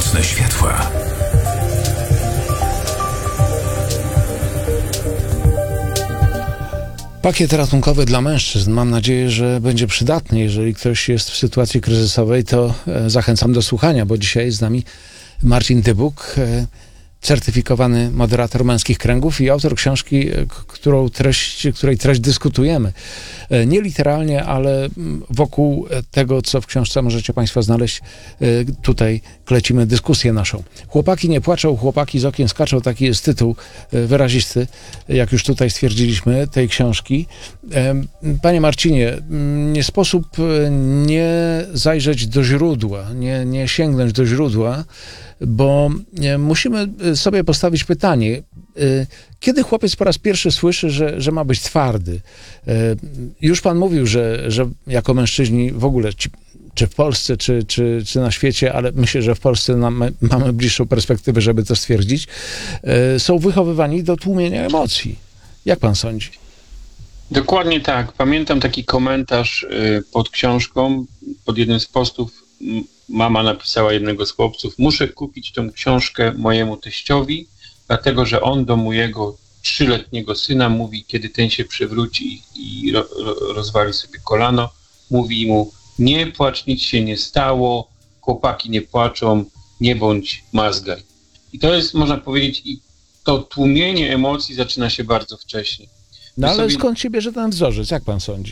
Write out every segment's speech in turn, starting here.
Nocne światła. Pakiet ratunkowy dla mężczyzn. Mam nadzieję, że będzie przydatny. Jeżeli ktoś jest w sytuacji kryzysowej, to zachęcam do słuchania, bo dzisiaj jest z nami Marcin Dybuk, certyfikowany moderator Męskich Kręgów i autor książki, której treść dyskutujemy. Nie literalnie, ale wokół tego, co w książce możecie Państwo znaleźć, tutaj klecimy dyskusję naszą. Chłopaki nie płaczą, chłopaki z okien skaczą. Taki jest tytuł wyrazisty, jak już tutaj stwierdziliśmy, tej książki. Panie Marcinie, nie sposób nie zajrzeć do źródła, nie sięgnąć do źródła, bo musimy sobie postawić pytanie, kiedy chłopiec po raz pierwszy słyszy, że ma być twardy? Już pan mówił, że jako mężczyźni w ogóle, czy w Polsce, czy na świecie, ale myślę, że w Polsce mamy bliższą perspektywę, żeby to stwierdzić, są wychowywani do tłumienia emocji. Jak pan sądzi? Dokładnie tak. Pamiętam taki komentarz pod książką, pod jednym z postów. Mama napisała jednego z chłopców: muszę kupić tą książkę mojemu teściowi, dlatego że on do mojego 3-letniego syna mówi, kiedy ten się przewróci i rozwali sobie kolano, mówi mu: nie płacz, nic się nie stało, chłopaki nie płaczą, nie bądź mazgaj. I to jest, można powiedzieć, i to tłumienie emocji zaczyna się bardzo wcześnie. No ale skąd się bierze ten wzorzec? Jak pan sądzi?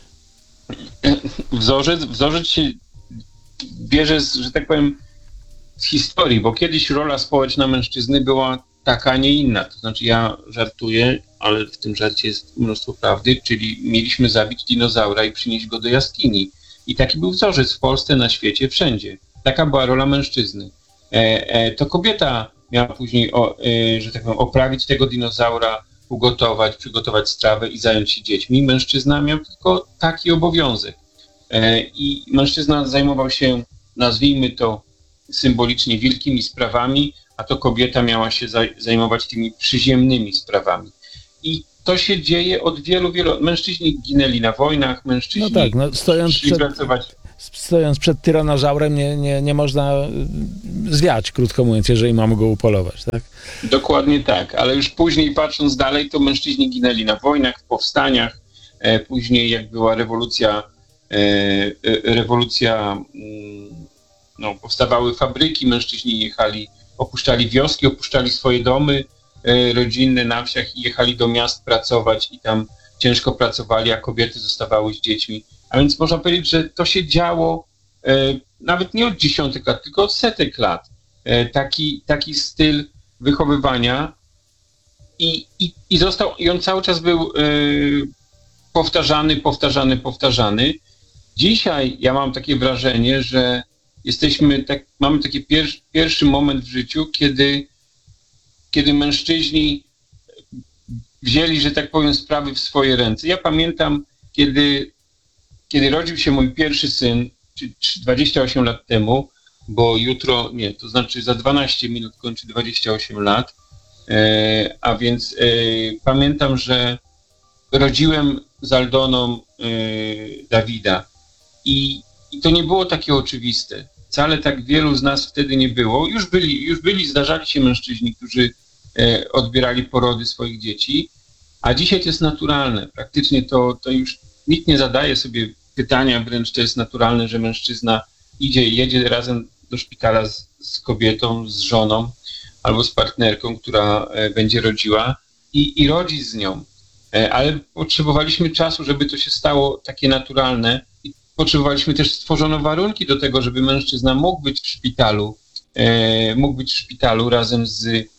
Wzorzec się bierze, że tak powiem, z historii, bo kiedyś rola społeczna mężczyzny była taka, a nie inna. To znaczy, ja żartuję, ale w tym żarcie jest mnóstwo prawdy, czyli mieliśmy zabić dinozaura i przynieść go do jaskini. I taki był wzorzec w Polsce, na świecie, wszędzie. Taka była rola mężczyzny. To kobieta miała później, że tak powiem, oprawić tego dinozaura, ugotować, przygotować strawę i zająć się dziećmi. Mężczyzna miał tylko taki obowiązek. I mężczyzna zajmował się, nazwijmy to symbolicznie, wielkimi sprawami, a to kobieta miała się zajmować tymi przyziemnymi sprawami. I to się dzieje od wielu. Mężczyźni ginęli na wojnach, mężczyźni szli pracować. Stojąc przed tyranozaurem nie można zwiać, krótko mówiąc, jeżeli mamy go upolować, tak? Dokładnie tak, ale już później, patrząc dalej, to mężczyźni ginęli na wojnach, w powstaniach. Później, jak była rewolucja, powstawały fabryki, mężczyźni jechali, opuszczali wioski, opuszczali swoje domy rodzinne na wsiach i jechali do miast pracować i tam ciężko pracowali, a kobiety zostawały z dziećmi. A więc można powiedzieć, że to się działo nawet nie od dziesiątek lat, tylko od setek lat. Taki styl wychowywania i on cały czas był powtarzany. Dzisiaj ja mam takie wrażenie, że mamy taki pierwszy moment w życiu, kiedy mężczyźni wzięli, że tak powiem, sprawy w swoje ręce. Ja pamiętam, kiedy rodził się mój pierwszy syn, 28 lat temu, bo to znaczy za 12 minut kończy 28 lat, a więc pamiętam, że rodziłem z Aldoną Dawida i to nie było takie oczywiste. Wcale tak wielu z nas wtedy nie było. Zdarzali się mężczyźni, którzy odbierali porody swoich dzieci, a dzisiaj to jest naturalne. Praktycznie to już nikt nie zadaje sobie pytania, wręcz to jest naturalne, że mężczyzna jedzie razem do szpitala z kobietą, z żoną albo z partnerką, która będzie rodziła i rodzi z nią. Ale potrzebowaliśmy czasu, żeby to się stało takie naturalne i potrzebowaliśmy też, stworzono warunki do tego, żeby mężczyzna mógł być w szpitalu razem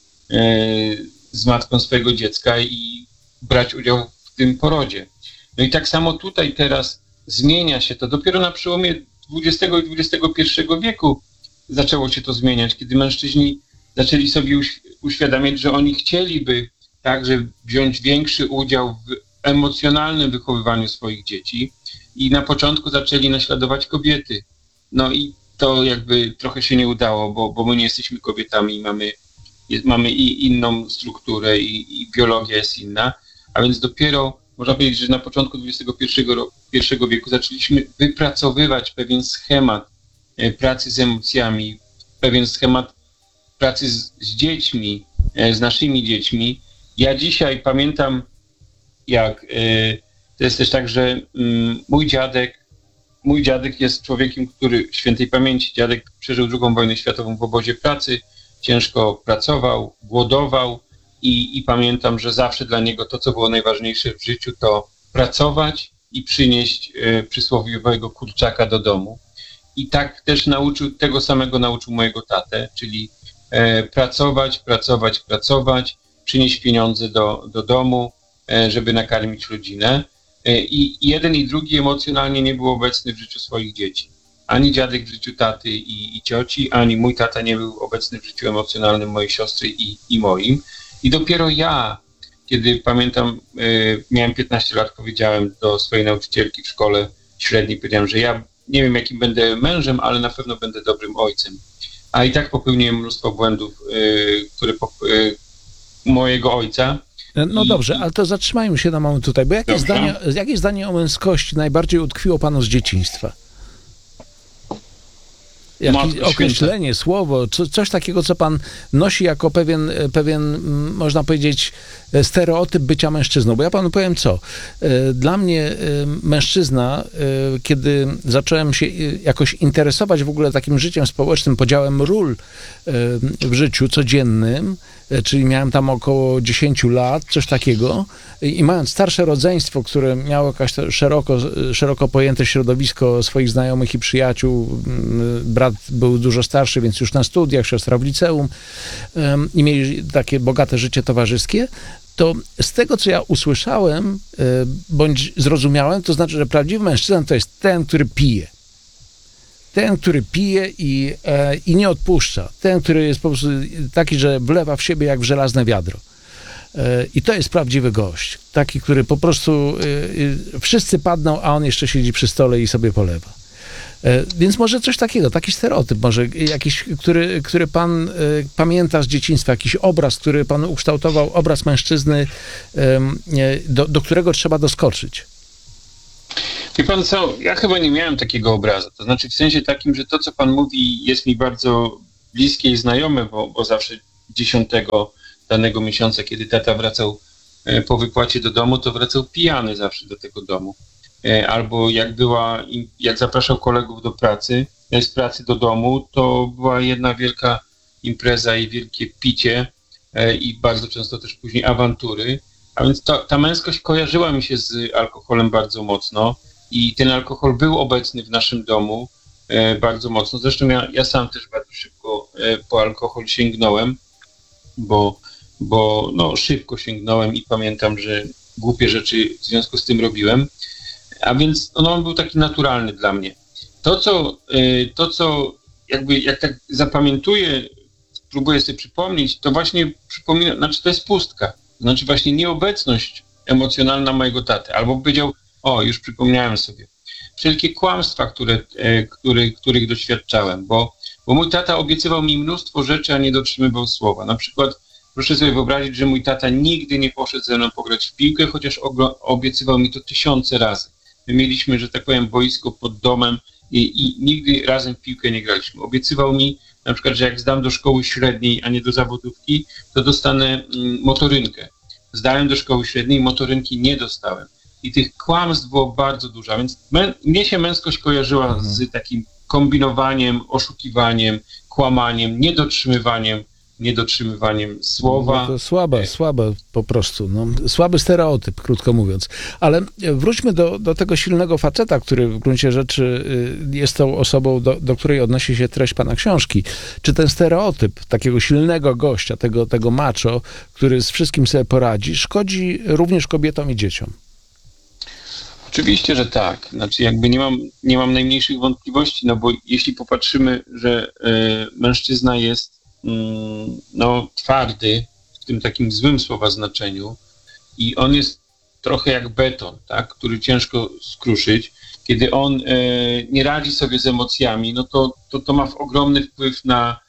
z matką swojego dziecka i brać udział w tym porodzie. No i tak samo tutaj teraz zmienia się to. Dopiero na przełomie XX i XXI wieku zaczęło się to zmieniać, kiedy mężczyźni zaczęli sobie uświadamiać, że oni chcieliby także wziąć większy udział w emocjonalnym wychowywaniu swoich dzieci i na początku zaczęli naśladować kobiety. No i to jakby trochę się nie udało, bo my nie jesteśmy kobietami i mamy i inną strukturę i biologia jest inna, a więc dopiero można powiedzieć, że na początku XXI wieku zaczęliśmy wypracowywać pewien schemat pracy z emocjami, pewien schemat pracy z dziećmi, z naszymi dziećmi. Ja dzisiaj pamiętam, jak to jest też tak, że mój dziadek jest człowiekiem, który świętej pamięci, dziadek przeżył II wojnę światową w obozie pracy, ciężko pracował, głodował i pamiętam, że zawsze dla niego to, co było najważniejsze w życiu, to pracować i przynieść przysłowiowego kurczaka do domu. I tak też tego samego nauczył mojego tatę, czyli pracować, przynieść pieniądze do domu, żeby nakarmić rodzinę. I jeden i drugi emocjonalnie nie był obecny w życiu swoich dzieci. Ani dziadek w życiu taty i cioci, ani mój tata nie był obecny w życiu emocjonalnym mojej siostry i moim. I dopiero ja, kiedy pamiętam, miałem 15 lat, powiedziałem do swojej nauczycielki w szkole średniej, powiedziałem, że ja nie wiem, jakim będę mężem, ale na pewno będę dobrym ojcem. A i tak popełniłem mnóstwo błędów, mojego ojca. No dobrze, ale to zatrzymajmy się na moment tutaj, bo jakie zdanie o męskości najbardziej utkwiło panu z dzieciństwa? Jakieś określenie, słowo, coś takiego, co pan nosi jako pewien, można powiedzieć, stereotyp bycia mężczyzną. Bo ja panu powiem co. Dla mnie mężczyzna, kiedy zacząłem się jakoś interesować w ogóle takim życiem społecznym, podziałem ról w życiu codziennym, czyli miałem tam około 10 lat, coś takiego, i mając starsze rodzeństwo, które miało jakaś szeroko pojęte środowisko swoich znajomych i przyjaciół, brat był dużo starszy, więc już na studiach, siostra w liceum, i mieli takie bogate życie towarzyskie, to z tego, co ja usłyszałem, bądź zrozumiałem, to znaczy, że prawdziwy mężczyzna to jest ten, który pije. Ten, który pije i nie odpuszcza. Ten, który jest po prostu taki, że wlewa w siebie jak w żelazne wiadro. I to jest prawdziwy gość. Taki, który po prostu wszyscy padną, a on jeszcze siedzi przy stole i sobie polewa. Więc może coś takiego, taki stereotyp, może jakiś, który pan pamięta z dzieciństwa, jakiś obraz, który pan ukształtował, obraz mężczyzny, do którego trzeba doskoczyć. Wie pan co, ja chyba nie miałem takiego obrazu, to znaczy w sensie takim, że to, co pan mówi, jest mi bardzo bliskie i znajome, bo zawsze 10 danego miesiąca, kiedy tata wracał po wypłacie do domu, to wracał pijany zawsze do tego domu. Albo jak zapraszał kolegów do pracy, z pracy do domu, to była jedna wielka impreza i wielkie picie i bardzo często też później awantury. A więc ta męskość kojarzyła mi się z alkoholem bardzo mocno i ten alkohol był obecny w naszym domu bardzo mocno. Zresztą ja sam też bardzo szybko po alkohol sięgnąłem, bo szybko sięgnąłem i pamiętam, że głupie rzeczy w związku z tym robiłem. A więc on był taki naturalny dla mnie. To, co jakby jak tak zapamiętuję, próbuję sobie przypomnieć, to właśnie to jest pustka. Znaczy właśnie nieobecność emocjonalna mojego taty. Albo powiedział, już przypomniałem sobie, wszelkie kłamstwa, których doświadczałem, bo mój tata obiecywał mi mnóstwo rzeczy, a nie dotrzymywał słowa. Na przykład proszę sobie wyobrazić, że mój tata nigdy nie poszedł ze mną pograć w piłkę, chociaż obiecywał mi to 1000 razy. My mieliśmy, że tak powiem, boisko pod domem i nigdy razem w piłkę nie graliśmy. Obiecywał mi na przykład, że jak zdam do szkoły średniej, a nie do zawodówki, to dostanę motorynkę. Zdałem do szkoły średniej, motorynki nie dostałem. I tych kłamstw było bardzo dużo, a więc mnie się męskość kojarzyła z takim kombinowaniem, oszukiwaniem, kłamaniem, niedotrzymywaniem słowa. No to słabe po prostu. Słaby stereotyp, krótko mówiąc. Ale wróćmy do tego silnego faceta, który w gruncie rzeczy jest tą osobą, do której odnosi się treść pana książki. Czy ten stereotyp takiego silnego gościa, tego macho, który z wszystkim sobie poradzi, szkodzi również kobietom i dzieciom? Oczywiście, że tak. Znaczy jakby nie mam najmniejszych wątpliwości, bo jeśli popatrzymy, że mężczyzna jest twardy, w tym takim złym słowa znaczeniu i on jest trochę jak beton, tak, który ciężko skruszyć. Kiedy on nie radzi sobie z emocjami, to ma ogromny wpływ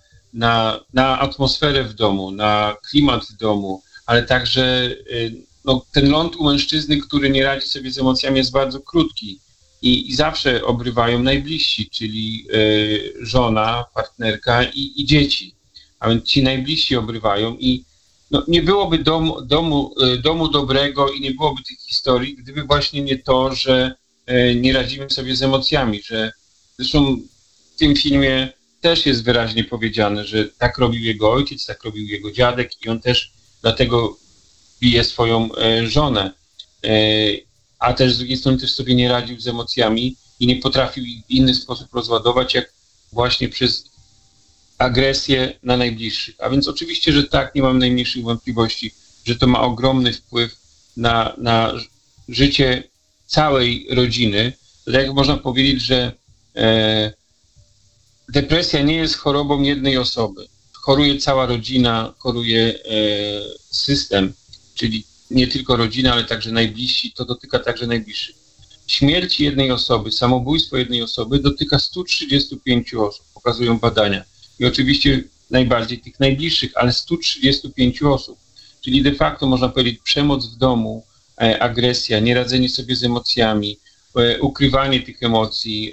na atmosferę w domu, na klimat w domu, ale także ten ląd u mężczyzny, który nie radzi sobie z emocjami, jest bardzo krótki. i zawsze obrywają najbliżsi, czyli żona, partnerka i dzieci. A więc ci najbliżsi obrywają i no, nie byłoby domu dobrego i nie byłoby tych historii, gdyby właśnie nie to, że nie radzimy sobie z emocjami, że zresztą w tym filmie też jest wyraźnie powiedziane, że tak robił jego ojciec, tak robił jego dziadek i on też dlatego bije swoją żonę, a też z drugiej strony też sobie nie radził z emocjami i nie potrafił ich w inny sposób rozładować, jak właśnie przez agresję na najbliższych. A więc oczywiście, że tak, nie mam najmniejszych wątpliwości, że to ma ogromny wpływ na życie całej rodziny. Tak jak można powiedzieć, że depresja nie jest chorobą jednej osoby. Choruje cała rodzina, choruje system, czyli nie tylko rodzina, ale także najbliżsi, to dotyka także najbliższych. Śmierć jednej osoby, samobójstwo jednej osoby dotyka 135 osób, pokazują badania. I oczywiście najbardziej tych najbliższych, ale 135 osób. Czyli de facto można powiedzieć przemoc w domu, agresja, nieradzenie sobie z emocjami, ukrywanie tych emocji,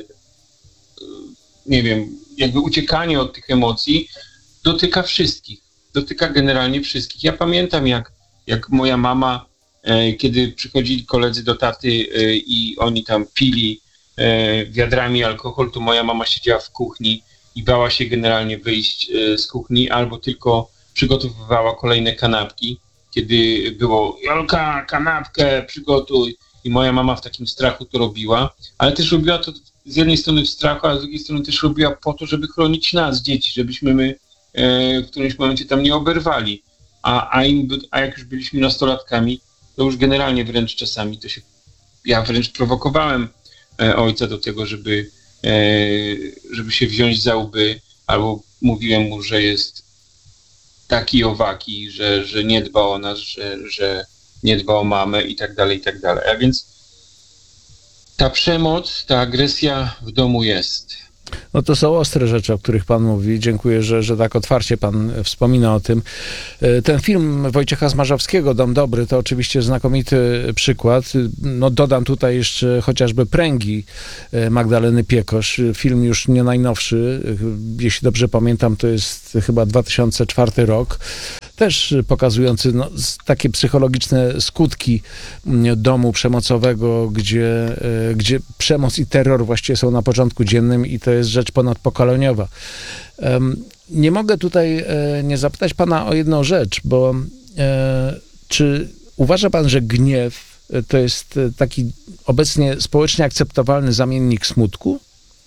nie wiem, jakby uciekanie od tych emocji dotyka wszystkich. Dotyka generalnie wszystkich. Ja pamiętam, jak moja mama, kiedy przychodzili koledzy do taty i oni tam pili wiadrami alkohol, to moja mama siedziała w kuchni i bała się generalnie wyjść z kuchni, albo tylko przygotowywała kolejne kanapki, kiedy było Jolka, kanapkę przygotuj i moja mama w takim strachu to robiła, ale też robiła to z jednej strony w strachu, a z drugiej strony też robiła po to, żeby chronić nas, dzieci, żebyśmy my w którymś momencie tam nie oberwali. A jak już byliśmy nastolatkami, to już generalnie wręcz czasami ja wręcz prowokowałem ojca do tego, żeby się wziąć za łby, albo mówiłem mu, że jest taki owaki, że nie dba o nas, że nie dba o mamę i tak dalej, i tak dalej. A więc ta przemoc, ta agresja w domu jest. No to są ostre rzeczy, o których pan mówi. Dziękuję, że tak otwarcie pan wspomina o tym. Ten film Wojciecha Smarzowskiego, Dom Dobry, to oczywiście znakomity przykład. No dodam tutaj jeszcze chociażby Pręgi Magdaleny Piekosz. Film już nie najnowszy. Jeśli dobrze pamiętam, to jest chyba 2004 rok. Też pokazujący takie psychologiczne skutki domu przemocowego, gdzie przemoc i terror właściwie są na porządku dziennym i to jest rzecz ponadpokoleniowa. Nie mogę tutaj nie zapytać pana o jedną rzecz, bo czy uważa pan, że gniew to jest taki obecnie społecznie akceptowalny zamiennik smutku?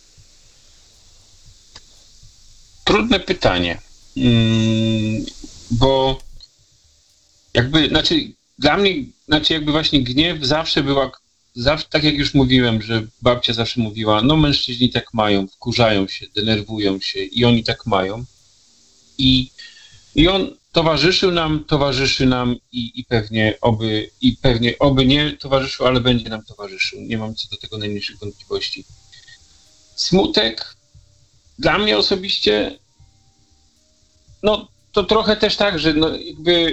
Trudne pytanie. Bo dla mnie, jakby właśnie gniew zawsze tak jak już mówiłem, że babcia zawsze mówiła, no mężczyźni tak mają, wkurzają się, denerwują się i oni tak mają. I on towarzyszy nam i pewnie oby nie towarzyszył, ale będzie nam towarzyszył. Nie mam co do tego najmniejszych wątpliwości. Smutek dla mnie osobiście, no to trochę też tak, że no jakby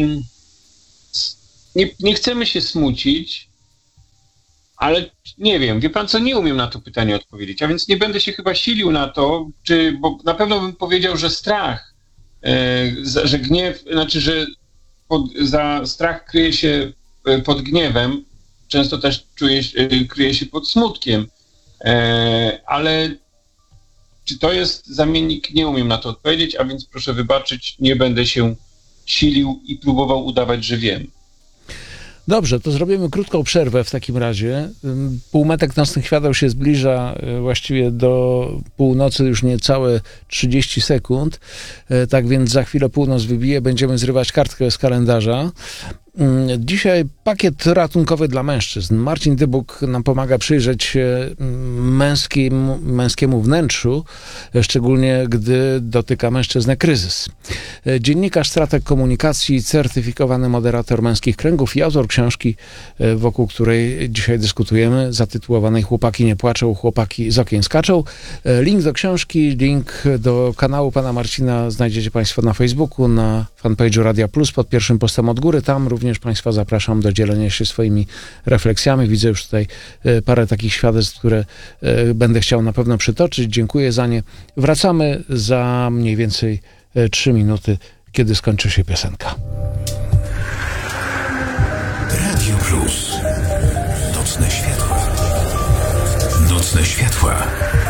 nie chcemy się smucić, ale nie wiem, wie pan co, nie umiem na to pytanie odpowiedzieć, a więc nie będę się chyba silił na to, bo na pewno bym powiedział, że strach, że gniew, że za strach kryje się pod gniewem, często też kryje się pod smutkiem, ale czy to jest zamiennik? Nie umiem na to odpowiedzieć, a więc proszę wybaczyć, nie będę się silił i próbował udawać, że wiem. Dobrze, to zrobimy krótką przerwę w takim razie. Półmetek nocnych świateł się zbliża właściwie do północy, już niecałe 30 sekund. Tak więc za chwilę północ wybije, będziemy zrywać kartkę z kalendarza. Dzisiaj pakiet ratunkowy dla mężczyzn. Marcin Dybuk nam pomaga przyjrzeć się męskiemu wnętrzu, szczególnie gdy dotyka mężczyznę kryzys. Dziennikarz, strateg komunikacji, certyfikowany moderator męskich kręgów i autor książki, wokół której dzisiaj dyskutujemy, zatytułowanej Chłopaki nie płaczą, chłopaki z okien skaczą. Link do książki, link do kanału pana Marcina znajdziecie państwo na Facebooku, na fanpage'u Radia Plus pod pierwszym postem od góry. Tam również również Państwa zapraszam do dzielenia się swoimi refleksjami. Widzę już tutaj parę takich świadectw, które będę chciał na pewno przytoczyć. Dziękuję za nie. Wracamy za mniej więcej 3 minuty, kiedy skończy się piosenka. Radio Plus. Nocne światła. Nocne światła.